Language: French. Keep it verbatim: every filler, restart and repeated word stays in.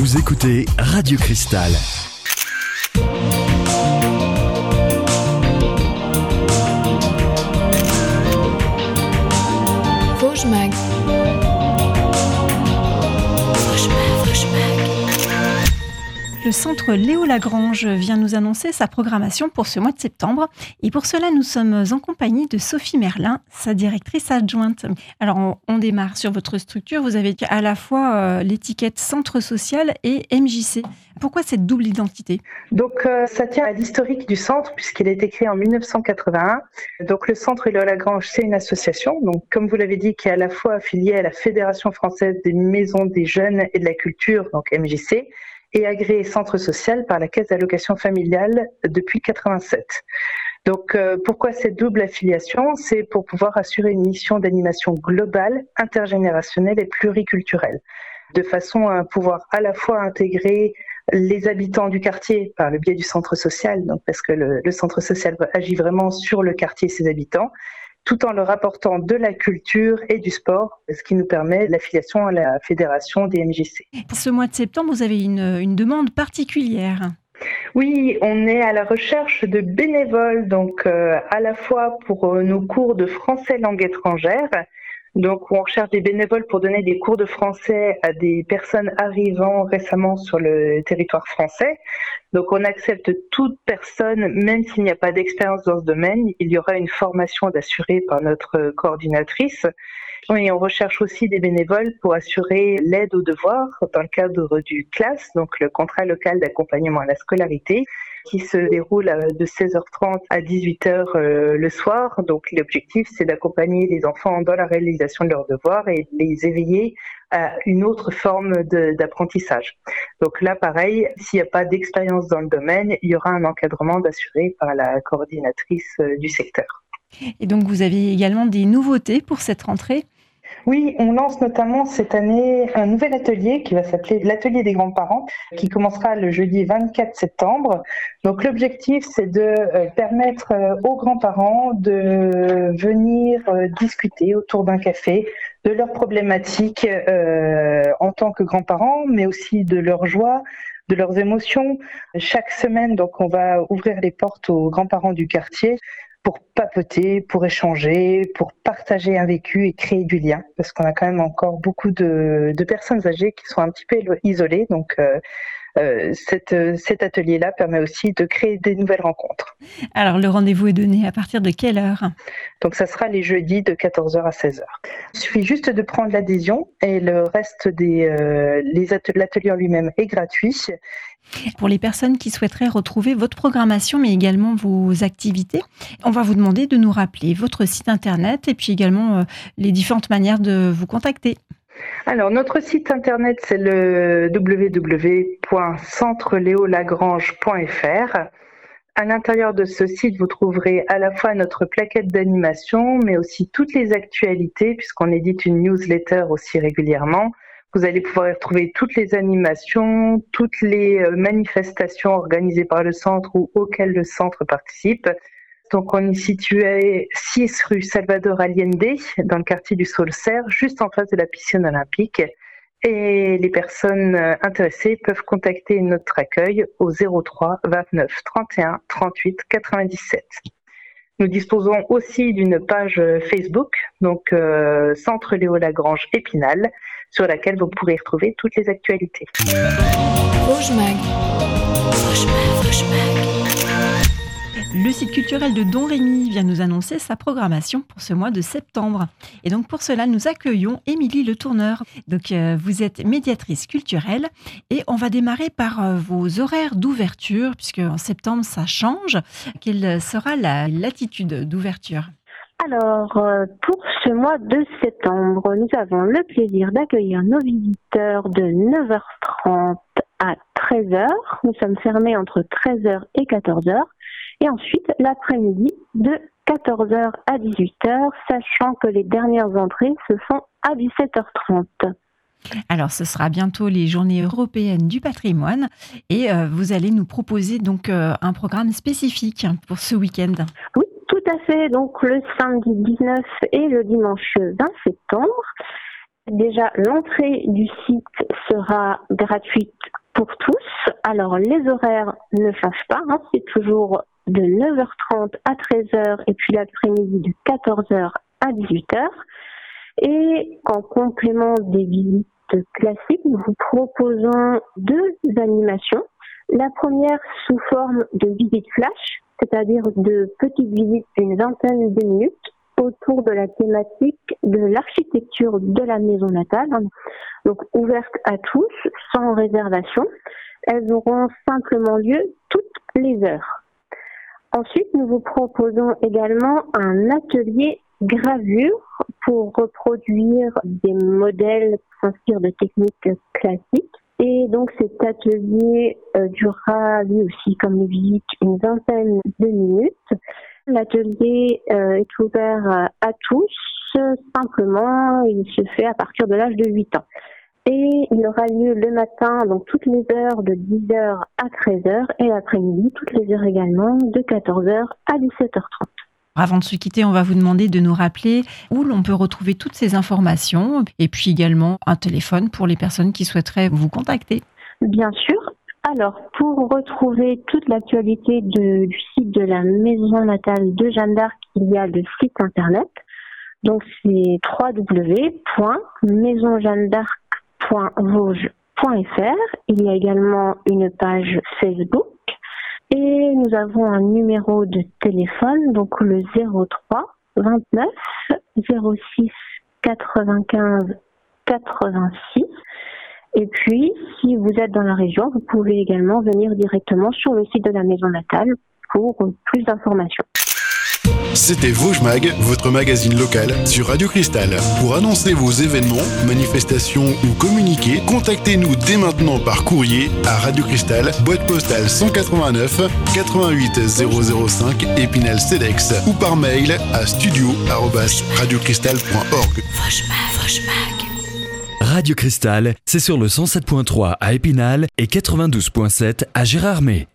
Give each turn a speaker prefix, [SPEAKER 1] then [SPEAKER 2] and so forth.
[SPEAKER 1] Vous écoutez Radio Cristal.
[SPEAKER 2] Vosges Mag.
[SPEAKER 3] Le centre Léo Lagrange vient nous annoncer sa programmation pour ce mois de septembre. Et pour cela, nous sommes en compagnie de Sophie Merlin, sa directrice adjointe. Alors, on, on démarre sur votre structure. Vous avez à la fois euh, l'étiquette Centre Social et M J C. Pourquoi cette double identité ?
[SPEAKER 4] Donc, euh, ça tient à l'historique du centre, puisqu'il a été créé en dix-neuf cent quatre-vingt-un. Donc, le centre Léo Lagrange, c'est une association, donc, comme vous l'avez dit, qui est à la fois affiliée à la Fédération française des maisons des jeunes et de la culture, donc M J C, et agréé centre social par la Caisse d'allocation familiale depuis quatre-vingt-sept. Donc, euh, pourquoi cette double affiliation ? C'est pour pouvoir assurer une mission d'animation globale, intergénérationnelle et pluriculturelle, de façon à pouvoir à la fois intégrer les habitants du quartier par le biais du centre social, donc parce que le, le centre social agit vraiment sur le quartier et ses habitants, tout en leur apportant de la culture et du sport, ce qui nous permet l'affiliation à la fédération des M J C.
[SPEAKER 3] Pour ce mois de septembre, vous avez une, une demande particulière.
[SPEAKER 4] Oui, on est à la recherche de bénévoles, donc euh, à la fois pour euh, nos cours de français langue étrangère. Donc, on recherche des bénévoles pour donner des cours de français à des personnes arrivant récemment sur le territoire français. Donc, on accepte toute personne, même s'il n'y a pas d'expérience dans ce domaine. Il y aura une formation d'assurer par notre coordinatrice. Et on recherche aussi des bénévoles pour assurer l'aide aux devoirs dans le cadre du C L A S, donc le contrat local d'accompagnement à la scolarité, qui se déroule de seize heures trente à dix-huit heures le soir. Donc l'objectif, c'est d'accompagner les enfants dans la réalisation de leurs devoirs et de les éveiller à une autre forme de, d'apprentissage. Donc là, pareil, s'il n'y a pas d'expérience dans le domaine, il y aura un encadrement d'assuré par la coordinatrice du secteur.
[SPEAKER 3] Et donc, vous avez également des nouveautés pour cette rentrée ?
[SPEAKER 4] Oui, on lance notamment cette année un nouvel atelier qui va s'appeler l'atelier des grands-parents, qui commencera le jeudi vingt-quatre septembre. Donc l'objectif, c'est de permettre aux grands-parents de venir discuter autour d'un café de leurs problématiques euh, en tant que grands-parents, mais aussi de leurs joies, de leurs émotions. Chaque semaine, donc, on va ouvrir les portes aux grands-parents du quartier pour papoter, pour échanger, pour partager un vécu et créer du lien, parce qu'on a quand même encore beaucoup de, de personnes âgées qui sont un petit peu isolées, donc euh, euh, cette, cet atelier-là permet aussi de créer des nouvelles rencontres.
[SPEAKER 3] Alors, le rendez-vous est donné à partir de quelle heure ?
[SPEAKER 4] Donc, ça sera les jeudis de quatorze heures à seize heures. Il suffit juste de prendre l'adhésion et le reste des euh, les ateliers, l'atelier en lui-même est gratuit.
[SPEAKER 3] Pour les personnes qui souhaiteraient retrouver votre programmation, mais également vos activités, on va vous demander de nous rappeler votre site internet et puis également euh, les différentes manières de vous contacter.
[SPEAKER 4] Alors, notre site internet, c'est le w w w point centre léo lagrange point f r. À l'intérieur de ce site, vous trouverez à la fois notre plaquette d'animation, mais aussi toutes les actualités, puisqu'on édite une newsletter aussi régulièrement. Vous allez pouvoir y retrouver toutes les animations, toutes les manifestations organisées par le centre ou auxquelles le centre participe. Donc, on est situé six rue Salvador Allende, dans le quartier du Saulcerre, juste en face de la piscine olympique. Et les personnes intéressées peuvent contacter notre accueil au zéro trois vingt-neuf trente et un trente-huit quatre-vingt-dix-sept. Nous disposons aussi d'une page Facebook, donc euh, Centre Léo Lagrange Épinal, sur laquelle vous pourrez retrouver toutes les actualités.
[SPEAKER 2] Vosges Mag. Vosges Mag, Vosges Mag.
[SPEAKER 3] Le site culturel de Don Rémy vient nous annoncer sa programmation pour ce mois de septembre. Et donc pour cela, nous accueillons Émilie Le Tourneur. Donc euh, vous êtes médiatrice culturelle et on va démarrer par euh, vos horaires d'ouverture, puisque en septembre ça change. Quelle sera la latitude d'ouverture ?
[SPEAKER 5] Alors, euh, pour ce mois de septembre, nous avons le plaisir d'accueillir nos visiteurs de neuf heures trente à treize heures. Nous sommes fermés entre treize heures et quatorze heures. Et ensuite, l'après-midi, de quatorze heures à dix-huit heures, sachant que les dernières entrées se font à dix-sept heures trente.
[SPEAKER 3] Alors, ce sera bientôt les Journées européennes du patrimoine et euh, vous allez nous proposer donc euh, un programme spécifique pour ce week-end.
[SPEAKER 5] Oui, tout à fait. Donc, le samedi dix-neuf et le dimanche vingt septembre. Déjà, l'entrée du site sera gratuite pour tous. Alors, les horaires ne changent pas, hein, c'est toujours de neuf heures trente à treize heures et puis l'après-midi de quatorze heures à dix-huit heures. Et en complément des visites classiques, nous vous proposons deux animations. La première sous forme de visite flash, c'est-à-dire de petites visites d'une vingtaine de minutes autour de la thématique de l'architecture de la maison natale, donc ouverte à tous, sans réservation. Elles auront simplement lieu toutes les heures. Ensuite, nous vous proposons également un atelier gravure pour reproduire des modèles qui s'inspirent de techniques classiques. Et donc cet atelier euh, durera lui aussi, comme les visites, une vingtaine de minutes. L'atelier euh, est ouvert à tous, simplement il se fait à partir de l'âge de huit ans. Et il aura lieu le matin, donc toutes les heures de dix heures à treize heures et l'après-midi, toutes les heures également de quatorze heures à dix-sept heures trente.
[SPEAKER 3] Avant de se quitter, on va vous demander de nous rappeler où l'on peut retrouver toutes ces informations et puis également un téléphone pour les personnes qui souhaiteraient vous contacter.
[SPEAKER 5] Bien sûr. Alors, pour retrouver toute l'actualité de, du site de la maison natale de Jeanne d'Arc, il y a le site internet. Donc, c'est w w w point maison jeanne d'arc point vosges point f r. Il y a également une page Facebook. Et nous avons un numéro de téléphone, donc le zéro trois vingt-neuf zéro six quatre-vingt-quinze quatre-vingt-six. Et puis, si vous êtes dans la région, vous pouvez également venir directement sur le site de la maison natale pour plus d'informations.
[SPEAKER 1] C'était Vosges Mag, votre magazine local sur Radio Cristal. Pour annoncer vos événements, manifestations ou communiquer, contactez-nous dès maintenant par courrier à Radio Cristal, boîte postale cent quatre-vingt-neuf quatre-vingt-huit zéro zéro cinq Épinal Cedex ou par mail à studio arobase radiocristal point org.
[SPEAKER 2] Vosges Mag, Vosges Mag.
[SPEAKER 1] Radio Cristal, c'est sur le cent sept point trois à Épinal et quatre-vingt-douze point sept à Gérardmer.